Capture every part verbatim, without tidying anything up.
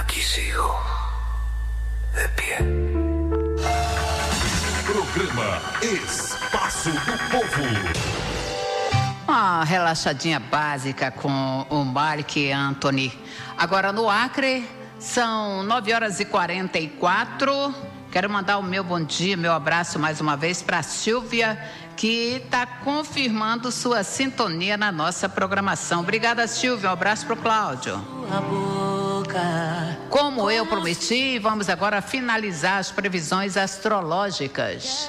Aqui sigo, de pé. Programa Espaço do Povo. Uma relaxadinha básica com o Mark Anthony. Agora no Acre, são nove horas e quarenta e quatro. Quero mandar o meu bom dia, meu abraço mais uma vez para a Silvia, que está confirmando sua sintonia na nossa programação. Obrigada, Silvia. Um abraço para o Cláudio. Como eu prometi, vamos agora finalizar as previsões astrológicas.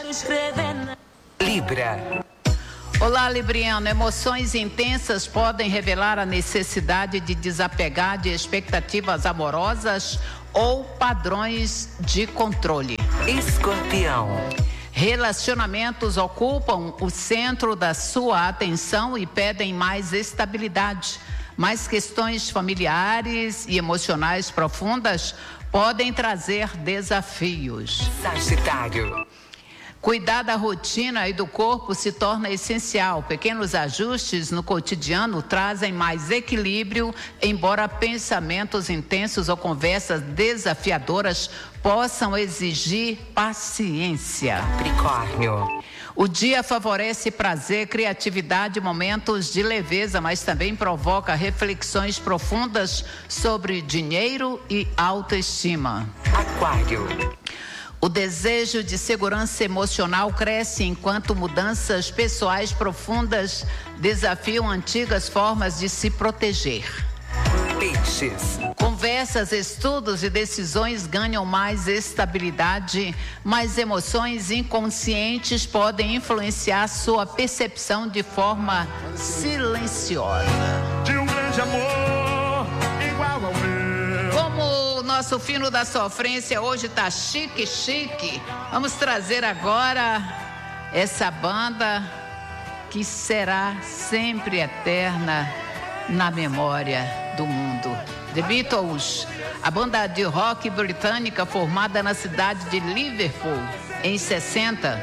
Libra. Olá, Libriano. Emoções intensas podem revelar a necessidade de desapegar de expectativas amorosas ou padrões de controle. Escorpião. Relacionamentos ocupam o centro da sua atenção e pedem mais estabilidade. Mas questões familiares e emocionais profundas podem trazer desafios. Sagitário. Cuidar da rotina e do corpo se torna essencial. Pequenos ajustes no cotidiano trazem mais equilíbrio, embora pensamentos intensos ou conversas desafiadoras possam exigir paciência. Capricórnio. O dia favorece prazer, criatividade, momentos de leveza, mas também provoca reflexões profundas sobre dinheiro e autoestima. Aquário. O desejo de segurança emocional cresce enquanto mudanças pessoais profundas desafiam antigas formas de se proteger. Peixes. Conversas, estudos e decisões ganham mais estabilidade, mas emoções inconscientes podem influenciar sua percepção de forma silenciosa. De um grande amor igual ao meu. Como o nosso fino da sofrência hoje tá chique, chique, vamos trazer agora essa banda que será sempre eterna na memória do mundo. The Beatles, a banda de rock britânica formada na cidade de Liverpool em sessenta.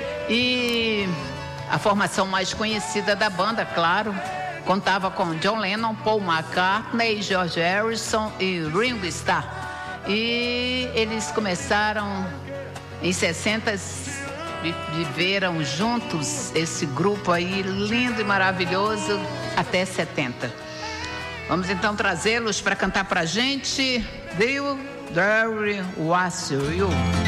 E a formação mais conhecida da banda, claro, contava com John Lennon, Paul McCartney, George Harrison e Ringo Starr. E eles começaram em sessenta, viveram juntos esse grupo aí lindo e maravilhoso até setenta. Vamos então trazê-los para cantar pra gente. Bill, Derry, Was You.